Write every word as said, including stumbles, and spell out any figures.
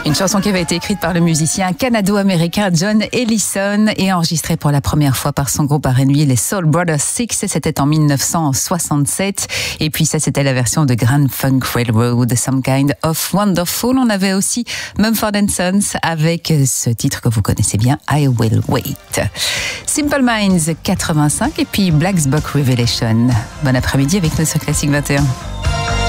Une chanson qui avait été écrite par le musicien canado-américain John Ellison et enregistrée pour la première fois par son groupe R and B, les Soul Brothers Six. C'était en mille neuf cent soixante-sept. Et puis ça, c'était la version de Grand Funk Railroad, Some Kind of Wonderful. On avait aussi Mumford and Sons avec ce titre que vous connaissez bien, I Will Wait. Simple Minds quatre-vingt-cinq et puis Black's Book Revelation. Bon après-midi avec nous sur Classic vingt et un.